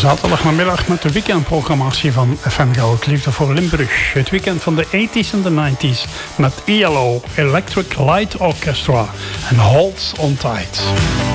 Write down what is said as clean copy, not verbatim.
Zaterdagmiddag met de weekendprogrammatie van FM Goud. Liefde voor Limburg. Het weekend van de 80s en de 90s. Met ELO, Electric Light Orchestra en Holds on Tight.